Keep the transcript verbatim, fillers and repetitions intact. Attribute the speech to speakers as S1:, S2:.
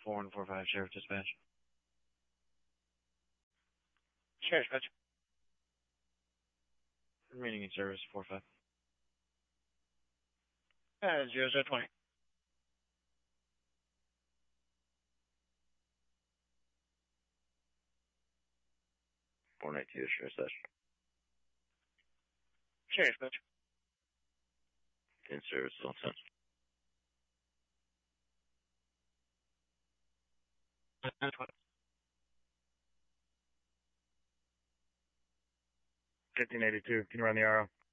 S1: four one four five, Sheriff Dispatch.
S2: Sheriff Dispatch.
S1: Remaining in service, four five.
S2: Uh, zero zero twenty.
S3: four nine two, Sheriff Dispatch.
S2: Sheriff Dispatch.
S3: In service, on ten.
S4: fifteen eighty-two, can you run the arrow?